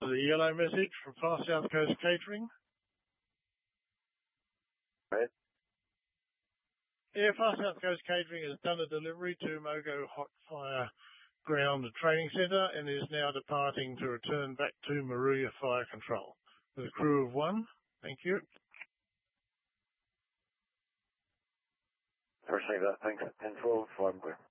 The yellow message from Far South Coast Catering. Right. Yeah, Far South Coast Catering has done a delivery to Mogo Hot Fire Ground Training Centre and is now departing to return back to Moruya Fire Control with a crew of 1. Thank you. Appreciate that. Thanks. 10-12, 5 clear.